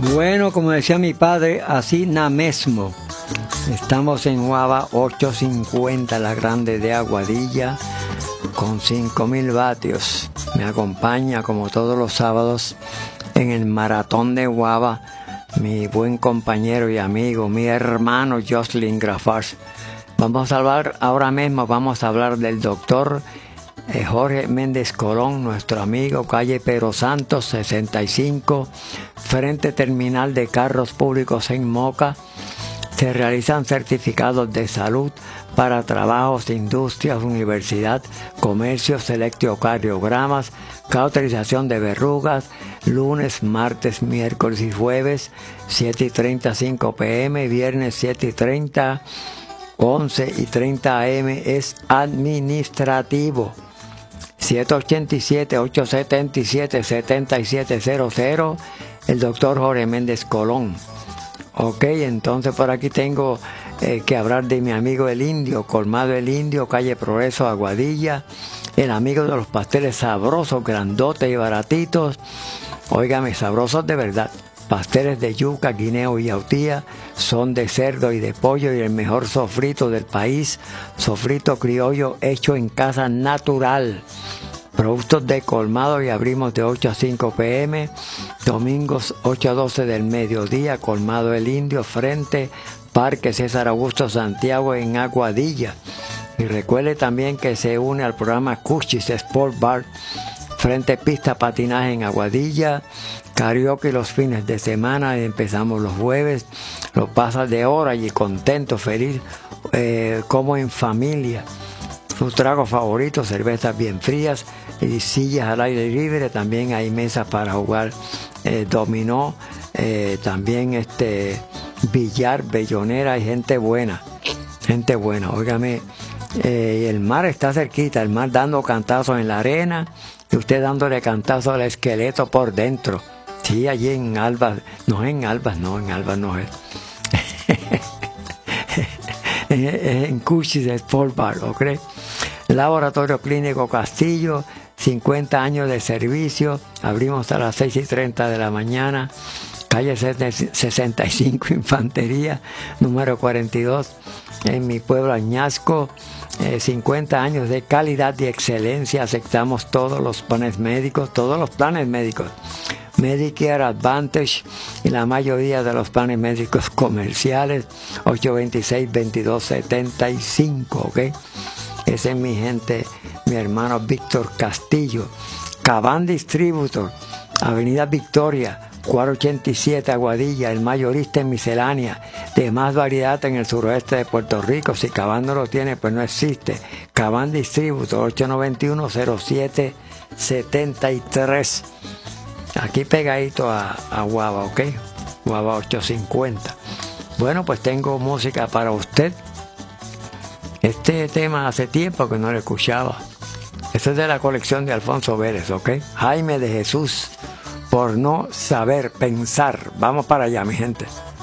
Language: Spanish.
Bueno, como decía mi padre, así na mesmo. Estamos en Guava 850, la grande de Aguadilla, con 5.000 vatios. Me acompaña, como todos los sábados, en el maratón de Guava, mi buen compañero y amigo, mi hermano Jocelyn Grafars. Vamos a hablar, ahora mismo vamos a hablar del doctor Jorge Méndez Colón, nuestro amigo, calle Pedro Santos 65, frente terminal de carros públicos en Moca. Se realizan certificados de salud para trabajos, industrias, universidad, comercios, electrocardiogramas, cauterización de verrugas, lunes, martes, miércoles y jueves, 7:30, 5 p.m., viernes 7:30, 11:30 a.m. es administrativo. 787-877-7700, el doctor Jorge Méndez Colón. Ok, entonces por aquí tengo que hablar de mi amigo el Indio, Colmado el Indio, calle Progreso, Aguadilla, el amigo de los pasteles sabrosos, grandotes y baratitos. Óigame, sabrosos de verdad. Pasteles de yuca, guineo y autía, son de cerdo y de pollo y el mejor sofrito del país, sofrito criollo hecho en casa natural. Productos de Colmado y abrimos de 8 a 5 p.m., domingos 8 a 12 del mediodía, Colmado el Indio, frente Parque César Augusto Santiago en Aguadilla. Y recuerde también que se une al programa Cuchis Sport Bar, frente Pista Patinaje en Aguadilla, karaoke los fines de semana, empezamos los jueves, lo pasas de hora y contento, feliz, como en familia. Sus tragos favoritos, cervezas bien frías y sillas al aire libre. También hay mesas para jugar dominó, también billar, bellonera y gente buena. Óigame, el mar está cerquita, el mar dando cantazos en la arena y usted dándole cantazos al esqueleto por dentro. Sí, allí en Albas, en Albas no es. En Cuchis Sport Bar, ¿ok? Laboratorio Clínico Castillo, 50 años de servicio, abrimos a las 6:30 de la mañana, calle 65 Infantería, número 42, en mi pueblo Añasco. 50 años de calidad y excelencia, aceptamos todos los planes médicos, Medicare Advantage y la mayoría de los planes médicos comerciales. 826-2275, ¿ok? Ese es mi gente, mi hermano Víctor Castillo. Cabán Distributor, Avenida Victoria, 487 Aguadilla, el mayorista en miscelánea, de más variedad en el suroeste de Puerto Rico. Si Cabán no lo tiene, pues no existe. Cabán Distributor, 891-0773. Aquí pegadito a Guava, ¿ok? Guava 850. Bueno, pues tengo música para usted. Este tema hace tiempo que no lo escuchaba. Este es de la colección de Alfonso Vélez, ¿ok? Jaime de Jesús, por no saber pensar. Vamos para allá, mi gente.